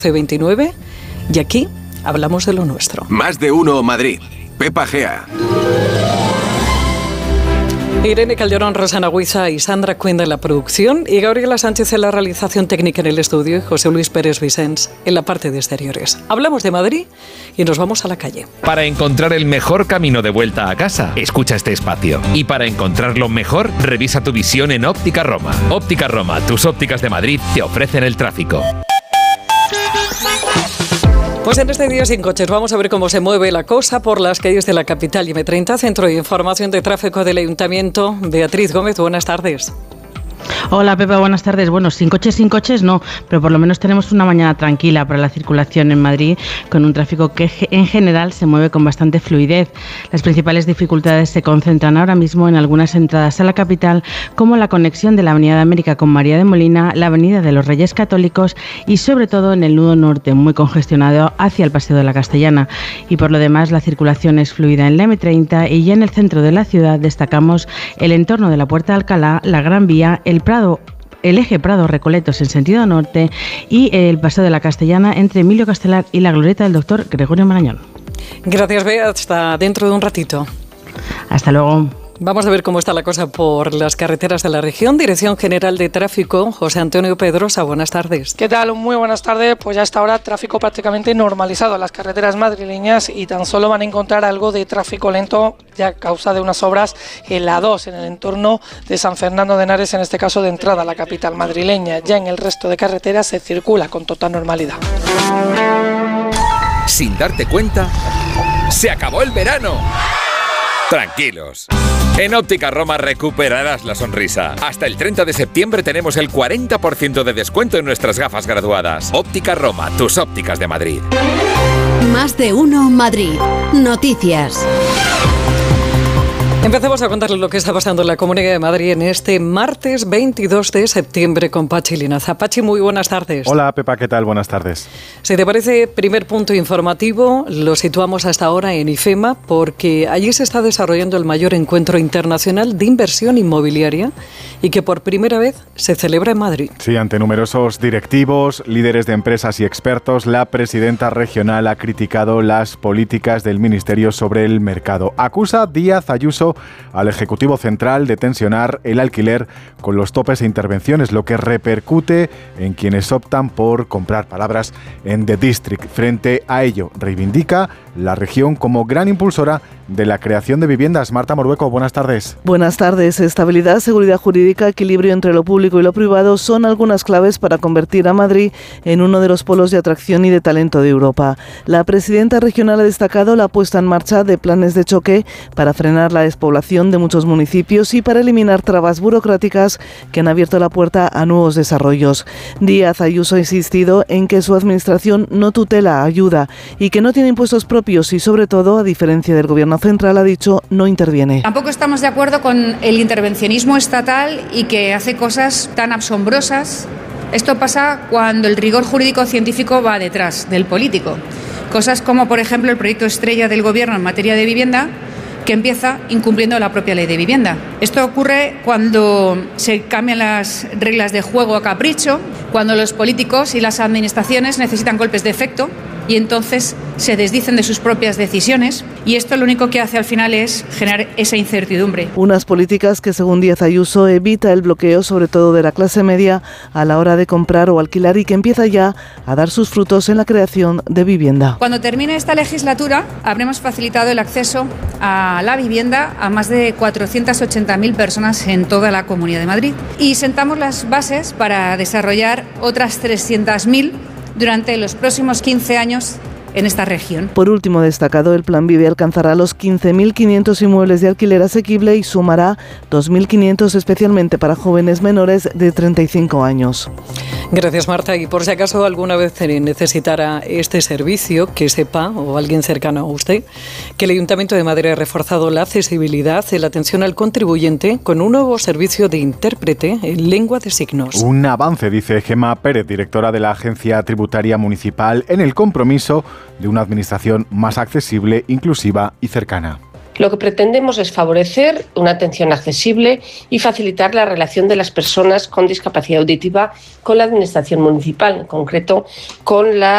29 y aquí hablamos de lo nuestro. Más de uno Madrid. Pepa Gea. Irene Calderón, Rosana Huiza y Sandra Cuenda en la producción y Gabriela Sánchez en la realización técnica en el estudio y José Luis Pérez Vicens en la parte de exteriores. Hablamos de Madrid y nos vamos a la calle. Para encontrar el mejor camino de vuelta a casa, escucha este espacio. Y para encontrarlo mejor, revisa tu visión en Óptica Roma. Óptica Roma, tus ópticas de Madrid te ofrecen el tráfico. Pues en este día sin coches vamos a ver cómo se mueve la cosa por las calles de la capital y M30, Centro de Información de Tráfico del Ayuntamiento. Beatriz Gómez, buenas tardes. Hola Pepa, buenas tardes. Bueno, sin coches no, pero por lo menos tenemos una mañana tranquila para la circulación en Madrid, con un tráfico que en general se mueve con bastante fluidez. Las principales dificultades se concentran ahora mismo en algunas entradas a la capital, como la conexión de la Avenida de América con María de Molina, la Avenida de los Reyes Católicos y sobre todo en el nudo norte, muy congestionado hacia el Paseo de la Castellana. Y por lo demás la circulación es fluida en la M30 y ya en el centro de la ciudad destacamos el entorno de la Puerta de Alcalá, la Gran Vía, el eje Prado-Recoletos en sentido norte y el Paseo de la Castellana entre Emilio Castelar y la glorieta del Doctor Gregorio Marañón. Gracias, Bea. Hasta dentro de un ratito. Hasta luego. Vamos a ver cómo está la cosa por las carreteras de la región. Dirección General de Tráfico, José Antonio Pedrosa, buenas tardes. ¿Qué tal? Muy buenas tardes. Pues ya hasta ahora tráfico prácticamente normalizado en las carreteras madrileñas y tan solo van a encontrar algo de tráfico lento ya a causa de unas obras en la 2, en el entorno de San Fernando de Henares, en este caso de entrada a la capital madrileña. Ya en el resto de carreteras se circula con total normalidad. Sin darte cuenta, ¡se acabó el verano! Tranquilos. En Óptica Roma recuperarás la sonrisa. Hasta el 30 de septiembre tenemos el 40% de descuento en nuestras gafas graduadas. Óptica Roma, tus ópticas de Madrid. Más de uno Madrid. Noticias. Empecemos a contarles lo que está pasando en la Comunidad de Madrid en este martes 22 de septiembre con Pachi Linaza. Pachi, muy buenas tardes. Hola Pepa, ¿qué tal? Buenas tardes. Si te parece, primer punto informativo, lo situamos hasta ahora en IFEMA porque allí se está desarrollando el mayor encuentro internacional de inversión inmobiliaria y que por primera vez se celebra en Madrid. Sí, ante numerosos directivos, líderes de empresas y expertos, la presidenta regional ha criticado las políticas del Ministerio sobre el mercado. Acusa Díaz Ayuso al Ejecutivo Central de tensionar el alquiler con los topes e intervenciones, lo que repercute en quienes optan por comprar, palabras en The District. Frente a ello, reivindica la región como gran impulsora de la creación de viviendas. Marta Morueco, buenas tardes. Buenas tardes. Estabilidad, seguridad jurídica, equilibrio entre lo público y lo privado son algunas claves para convertir a Madrid en uno de los polos de atracción y de talento de Europa. La presidenta regional ha destacado la puesta en marcha de planes de choque para frenar la despoblación de muchos municipios y para eliminar trabas burocráticas que han abierto la puerta a nuevos desarrollos. Díaz Ayuso ha insistido en que su administración no tutela, ayuda y que no tiene impuestos propios y, sobre todo, a diferencia del Gobierno central, ha dicho, no interviene. Tampoco estamos de acuerdo con el intervencionismo estatal y que hace cosas tan asombrosas. Esto pasa cuando el rigor jurídico-científico va detrás del político. Cosas como, por ejemplo, el proyecto estrella del Gobierno en materia de vivienda, que empieza incumpliendo la propia ley de vivienda. Esto ocurre cuando se cambian las reglas de juego a capricho, cuando los políticos y las administraciones necesitan golpes de efecto y entonces se desdicen de sus propias decisiones, y esto lo único que hace al final es generar esa incertidumbre. Unas políticas que, según Díaz Ayuso, evita el bloqueo, sobre todo de la clase media, a la hora de comprar o alquilar y que empieza ya a dar sus frutos en la creación de vivienda. Cuando termine esta legislatura, habremos facilitado el acceso a la vivienda a más de 480.000 personas en toda la Comunidad de Madrid. Y sentamos las bases para desarrollar otras 300.000 durante los próximos 15 años en esta región. Por último, destacado, el Plan Vive alcanzará los 15.500 inmuebles de alquiler asequible y sumará 2.500 especialmente para jóvenes menores de 35 años. Gracias, Marta. Y por si acaso alguna vez necesitara este servicio, que sepa, o alguien cercano a usted, que el Ayuntamiento de Madrid ha reforzado la accesibilidad y la atención al contribuyente con un nuevo servicio de intérprete en lengua de signos. Un avance, dice Gemma Pérez, directora de la Agencia Tributaria Municipal, en el compromiso de una administración más accesible, inclusiva y cercana. Lo que pretendemos es favorecer una atención accesible y facilitar la relación de las personas con discapacidad auditiva con la administración municipal, en concreto con la